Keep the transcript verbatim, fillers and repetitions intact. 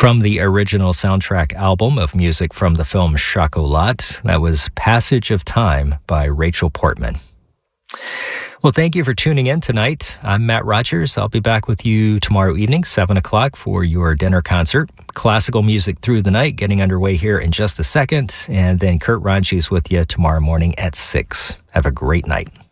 from the original soundtrack album of music from the film Chocolat. That was Passage of Time by Rachel Portman. Well, thank you for tuning in tonight. I'm Matt Rogers. I'll be back with you tomorrow evening, seven o'clock, for your dinner concert. Classical music through the night, getting underway here in just a second. And then Kurt Ranji is with you tomorrow morning at six. Have a great night.